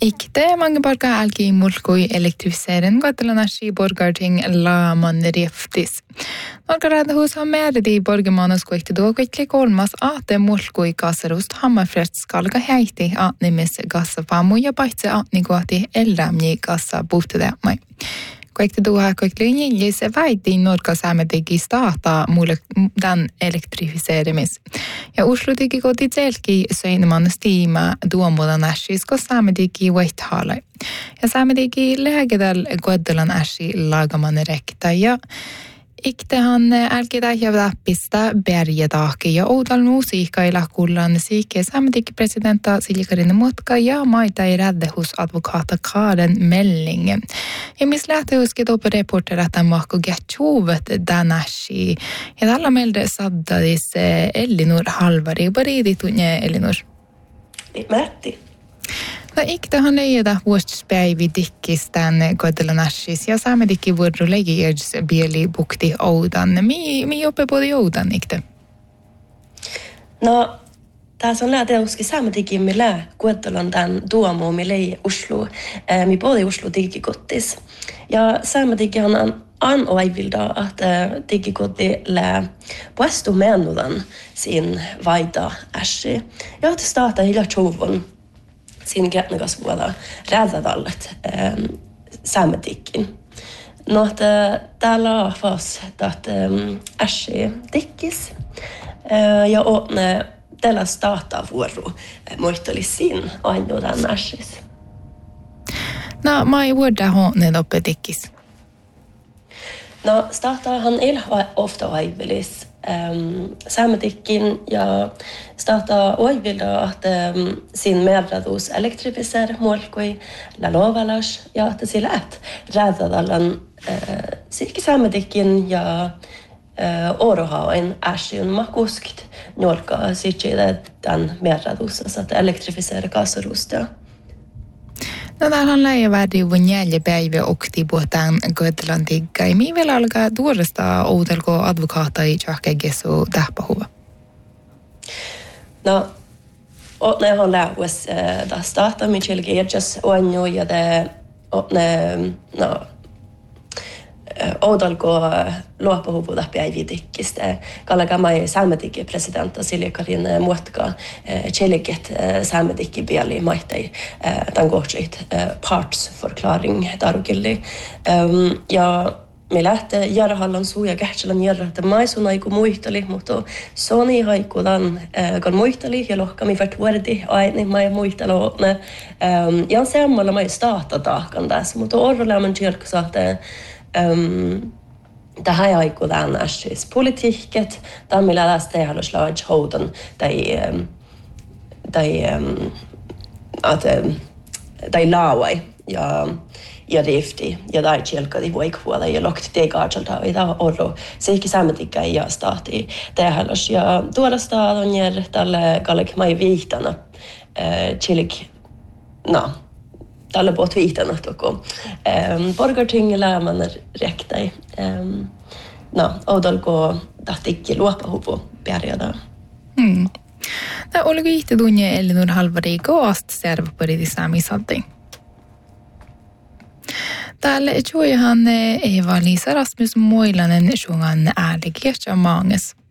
Ikte mange borgar algi mulkui elektrifiseren Götalanasi borgarting laman reftis. Norgarradahus har med de borgermanas koikte dogvikli kolmas ate mulkui gasarost hammarfrett skalga heiti atnimis gasa famu ja paitse atniguati elramni gasa buhtede mai. Koikte duha koiklinji jese väiti Norga saamedigi staata mulle dan elektrifiseerimis. Ja Oslo tegi koti tselki söineman stiima duomudan ässis, kun saamedigi vaihtaale. Ja saamedigi lägedal Götalan ässi lagaman rekta ja iktehan älkitähjävä pistä berjedaki ja oudal musiikkailla kullan siike saamedigi presidenta Silja-Karina Muotka ja maitai räddehus-advokata Karen Melling. Ja miss lähtehusket upp reporter att han var getjuvet danäsi. Ja tällä meiltä saddadis Elinor Halvari. Baridit tunne Elinor. Märti. No iktehan leida vuospäivi dikkistän Götalanassis ja saamedikki vuodru legiers bieli bukti oudan. Mi oppe både oudan ikte? No, tässä on lähteuski saamedikki millä Götalandan duomo millä Oslo. Mi både Oslo digikottis. Ja saamedikki on aivilda att digikotti lää puestu menudan sin vaida ässi. Ja att starta hela tjuvon sin gärtnagas vuoda räddadallet saamedikkin. No, että täällä on fas, että ässi dikkis ja åtne tällä starta vuoro muistelissin ainoan ässis. No, mä ei vuoda håne oppe dikkis. No, startahan ofta aivelis saamedikkin ja starta aivilda att sin medradus elektrifiser molkoi la lovalas ja att sillä et räddadallan silki saamedikkin ja orohain äsjun makuskt nolka sitjide den medradus att elektrifiser gasarusta. No täällä on väärin vuonjälje päivä okti puhutaan Götalandigga. Ja mi vielä alkaa tuoresta oudelko advokaata i tjahkegesu tähpahuva? No, ne har lähes da starta med chilgejas och nu ja det Oudalko luopahuvu läpi ei viitikistä. Kallaga mai saamedikki presidenta Silja-Karina Muotka chilget saamedikki bieli maitei tämän kohtit partsförklaring darugilli. Ja me lähtee järhallan suuja kähtselän järjä, että maisun aiku muisteli, mutta soni haikulan kun muisteli ja lohkami vart vuordi aini mai muisteluotne. Ja on semmalla mai starta taakan tässä, mutta orrolämän tjälkä että tähän aikulaan ässis politiikket, tämän millä tästä ei halua slaa houdon tai laavai ja rifti ja tai tjelkadi voikvuola ja lokti tegaarjalta ja tämä orro seikki saamedikka ja staati tähälos ja tuolla staadon jär tälle kallik mai viihtana tjelk tällä puhut viitannut toko. Borgartingilla man rektai. Oudalko tahtikki luopahuvu pärjätä. Tämä oli viihti tunne Elinor Halvari koast servapuriti saamisaltiin. Täällä juojahan Eva-Liisa Rasmus Moilanen suungan äälikiehtä maanges.